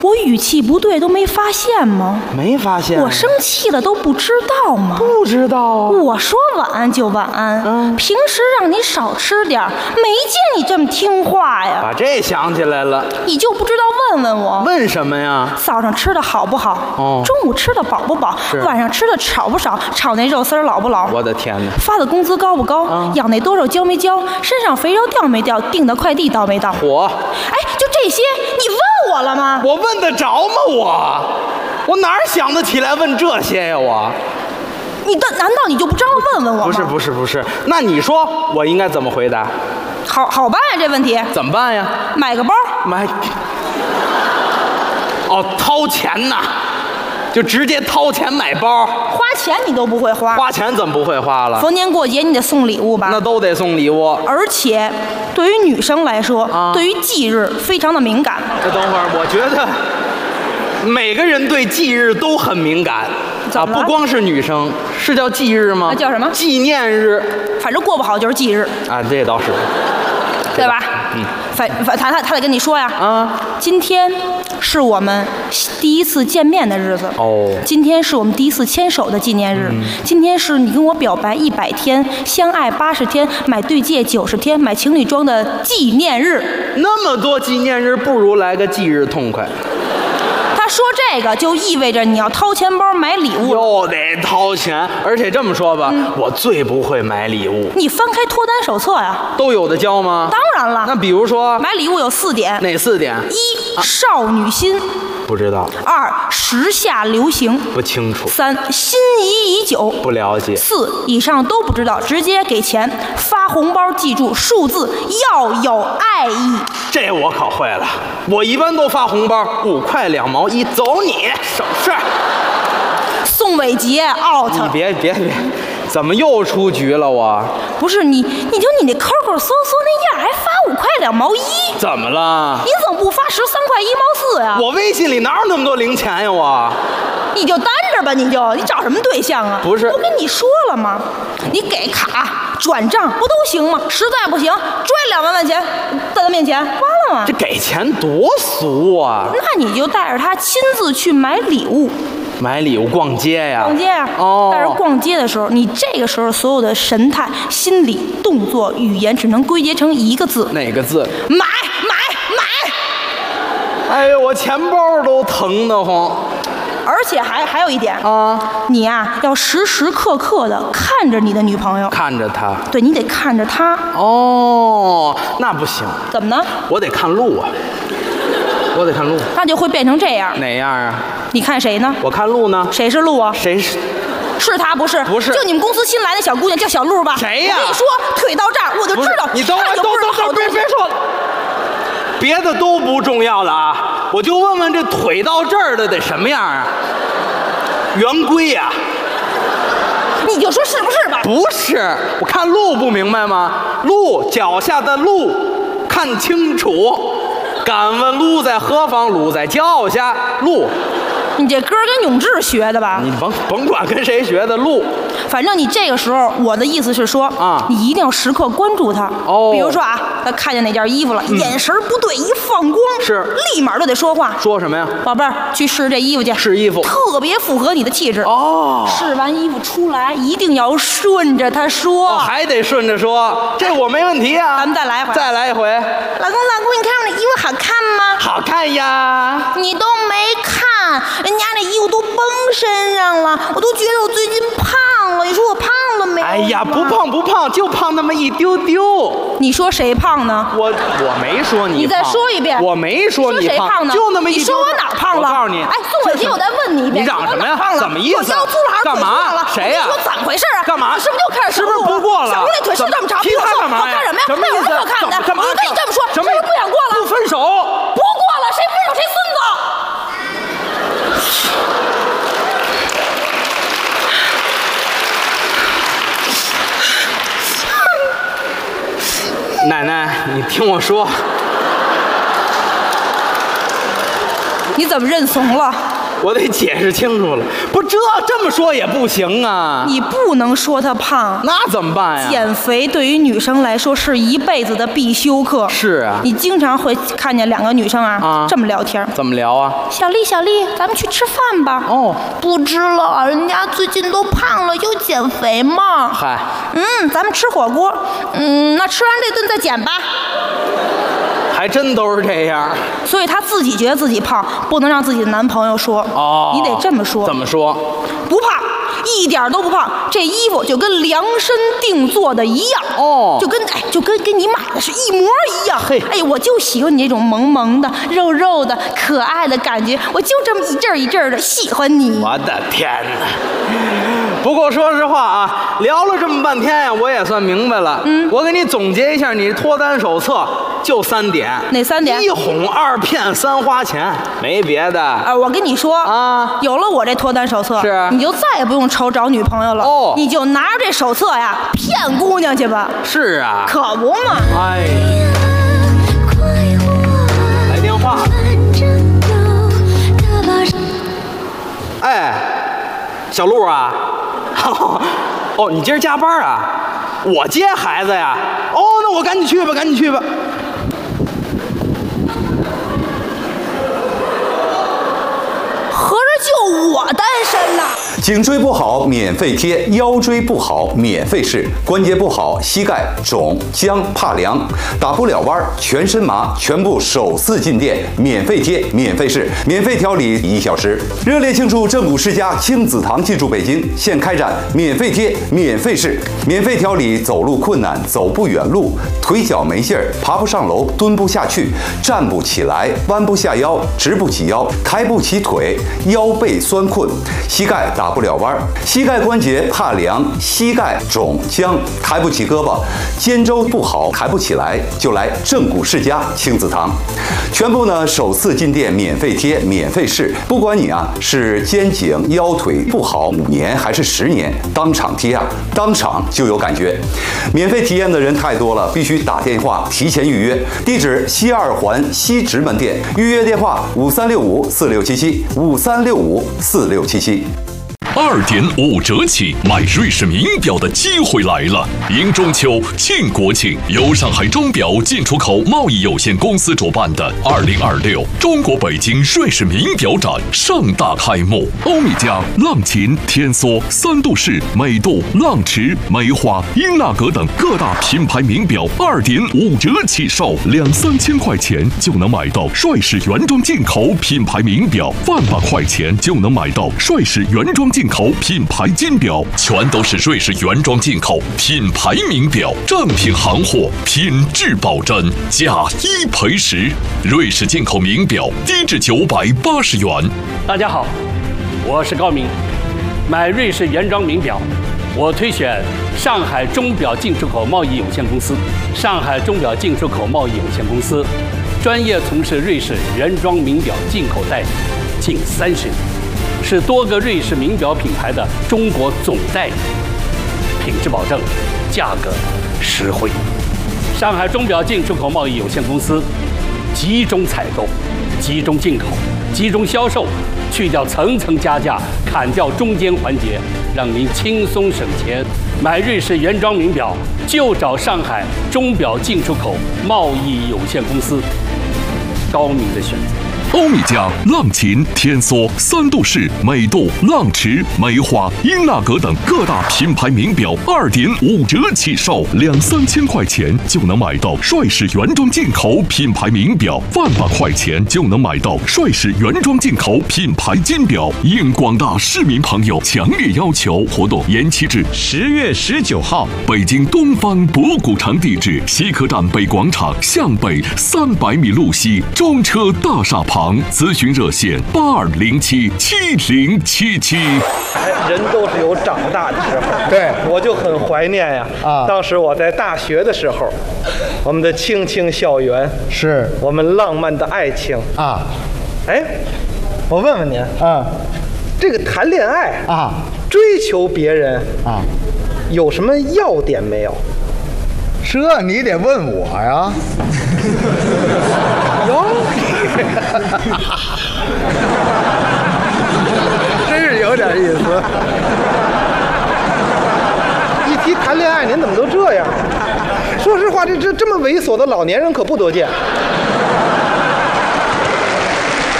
我语气不对都没发现吗？ 没发现。 我生气了都不知道吗？ 不知道啊。 我说晚安就晚安，平时让你少吃点，没见你这么听话呀。 把这想起来了。 你就不知道问问我？ 问什么呀？ 早上吃的好不好？ 哦。 中午吃的饱不饱？晚上吃的少不少？炒那肉丝老不老？ 我的天哪！ 发的工资高不高？养那多肉交没交？身上肥肉掉没掉？订的快递到没到？ 我。 哎，就这些，你问我了吗？ 我问得着吗？我哪儿想得起来问这些呀？ 难道你就不知道问问我吗？ 不是，那你说我应该怎么回答？ 好办呀，这问题怎么办呀？ 买个包。 掏钱呐，就直接掏钱买包。 花钱你都不会花。 花钱怎么不会花了？ 逢年过节你得送礼物吧？ 那都得送礼物。 而且对于女生来说，对于忌日非常的敏感。 等会儿，我觉得每个人对忌日都很敏感啊，不光是女生。是叫忌日吗？ 叫什么？ 纪念日。 反正过不好就是忌日啊，这倒是， 对吧？他得跟你说呀。今天是我们第一次见面的日子。今天是我们第一次牵手的纪念日。今天是你跟我表白100天，相爱80天，买对戒90天，买情侣装的纪念日。 那么多纪念日，不如来个忌日痛快。 他说这个就意味着你要掏钱包买礼物， 又得掏钱，而且这么说吧，我最不会买礼物。 你翻开脱单手册呀， 都有的教吗？ 当然了。 那比如说买礼物有4点， 哪4点 ？1. 少女心， 不知道。 2. 时下流行， 不清楚。 3. 心仪已久， 不了解。 4. 以上都不知道，直接给钱。发红包记住数字要有爱意。 这我可会了，我一般都发红包5块2毛1，走你，省事。 宋伟杰 out。 你别，怎么又出局了我？ 不是你那抠抠搜搜那样，还发5块2毛1？ 怎么了？ 你怎么不发13块1毛4呀？ 我微信里哪有那么多零钱呀？你就单着吧，你找什么对象啊？ 不是， 我跟你说了吗？你给卡转账不都行吗？实在不行，拽2万块钱在他面前，完了吗？ 这给钱多俗啊！ 那你就带着他亲自去买礼物。 买礼物逛街呀？ 逛街呀！但是逛街的时候，你这个时候所有的神态、心理、动作、语言只能归结成一个字。 哪个字？ 买！ 哎呦，我钱包都疼得慌。 而且还有一点你呀要时时刻刻的看着你的女朋友， 看着她。 对，你得看着她。 那不行。 怎么呢？ 我得看路啊。我得看路。 那就会变成这样。 哪样啊？ 你看谁呢？ 我看路呢。 谁是路啊？ 谁是？ 是他不是？ 不是。 就你们公司新来的小姑娘叫小路吧？ 谁呀？ 我跟你说，腿到这儿我就知道。 你等会儿，都别说了。别的都不重要了啊，我就问问这腿到这儿的得什么样啊？圆规呀？ 你就说是不是吧？ 不是，我看路不明白吗？路，脚下的路，看清楚。敢问路在何方？路在脚下。路。 你这歌跟永志学的吧？ 你甭管跟谁学的路， 反正你这个时候，我的意思是说你一定要时刻关注他。比如说他看见哪件衣服了，眼神不对，一放光， 是立马就得说话。 说什么呀？ 宝贝儿，去试这衣服去。 试衣服， 特别符合你的气质。试完衣服出来，一定要顺着他说。 还得顺着说，这我没问题啊。 咱们再来一回。 再来一回。 老公，你看我这衣服好看吗？ 好看呀。 你都没看。人家那衣服都绷身上了，我都觉得我最近胖了。你说我胖了没有？ 哎呀，不胖，就胖那么一丢丢。 你说谁胖呢？ 我没说你胖。 你再说一遍。 我没说你胖呢？ 就那么一丢丢。 你说我哪胖了？ 我告诉你， 哎，宋伟杰，我再问你一遍， 你嚷什么呀？怎么意思？ 我腰粗了还是干嘛？谁呀？ 我怎么回事啊？ 干嘛？ 是不是又开始是不是不过了？ 小吴那腿是这么长， 踢他干嘛呀？ 好看什么呀？ 什么意思？ 好看的。 干嘛？ 我跟你这么说， 什么？ 不想过了？ 不分手。 不过了，谁分手谁孙子。 奶奶，你听我说， 你怎么认怂了？ 我得解释清楚了。不，这么说也不行啊。 你不能说她胖， 那怎么办呀？ 减肥对于女生来说是一辈子的必修课。 是啊， 你经常会看见两个女生这么聊天。 怎么聊啊？小丽， 咱们去吃饭吧。 哦， 不吃了，人家最近都胖了，又减肥嘛。 嗨， 咱们吃火锅。那吃完这顿再减吧。 还真都是这样。 所以她自己觉得自己胖，不能让自己的男朋友说。 哦， 你得这么说。 怎么说？ 不胖，一点都不胖。这衣服就跟量身定做的一样。 哦， 就跟你买的是一模一样。 嘿， 哎，我就喜欢你这种萌萌的、肉肉的、可爱的感觉，我就这么一阵一阵的喜欢你。 我的天哪！不过说实话啊，聊了这么半天呀，我也算明白了。我给你总结一下，你脱单手册就3点。 哪3点？1 哄2骗3花钱，没别的。 我跟你说啊，有了我这脱单手册， 是你就再也不用愁找女朋友了。哦，你就拿着这手册呀，骗姑娘去吧。 是啊， 可不嘛。 哎，来电话。哎，小陆啊。哦，你今儿加班啊？我接孩子呀。哦，那我赶紧去吧，赶紧去吧。 合着就我单身了。 颈椎不好免费贴，腰椎不好免费试，关节不好膝盖肿僵怕凉打不了弯全身麻，全部首次进店免费贴免费试，免费调理1小时。热烈庆祝正骨世家亲子堂进驻北京，现开展免费贴免费试，免费调理走路困难、走不远路、腿脚没劲儿、爬不上楼、蹲不下去、站不起来、弯不下腰、直不起腰、抬不起腿、腰背酸困、膝盖打不了弯，膝盖关节怕凉、膝盖肿僵、抬不起胳膊、肩周不好抬不起来，就来正骨世家亲子堂。全部呢首次进店免费贴免费试，不管你是肩颈腰腿不好5年还是10年，当场贴当场就有感觉。免费体验的人太多了，必须打电话提前预约。地址西2环西直门店，预约电话5365467753654677。 2.5折起，买瑞士名表的机会来了！迎中秋、庆国庆，由上海钟表进出口贸易有限公司主办的2026中国北京瑞士名表展盛大开幕。欧米茄、浪琴、天梭、3度式、美度、浪驰、梅花、英纳格等各大品牌名表2.5折起售，2-3千块钱就能买到帅士原装进口品牌名表，100块钱就能买到帅士原装进口品牌金表，全都是瑞士原装进口品牌名表，正品行货，品质保真，价1赔10。瑞士进口名表低至980元。 大家好，我是高明。买瑞士原装名表，我推选上海钟表进出口贸易有限公司。上海钟表进出口贸易有限公司专业从事瑞士原装名表进口代理近30年。是多个瑞士名表品牌的中国总代理，品质保证，价格实惠。上海钟表进出口贸易有限公司集中采购、集中进口、集中销售，去掉层层加价，砍掉中间环节，让您轻松省钱。买瑞士原装名表就找上海钟表进出口贸易有限公司，高明的选择。 欧米茄、浪琴、天梭、3度式、美度、浪驰、梅花、英纳格等各大品牌名表2.5折起售，2-3千块钱就能买到帅士原装进口品牌名表，100块钱就能买到帅士原装进口品牌金表。应广大市民朋友强烈要求，活动延期至10月19号。北京东方博古城地址：西客站北广场向北300米路西中车大厦旁。咨询热线82077077。 人都是有长大的时候， 对， 我就很怀念呀。当时我在大学的时候，我们的青青校园， 是我们浪漫的爱情啊。 哎，我问问您这个谈恋爱追求别人有什么要点没有？ 这你得问我呀。 点意思。一提谈恋爱，您怎么都这样？说实话，这么猥琐的老年人可不多见。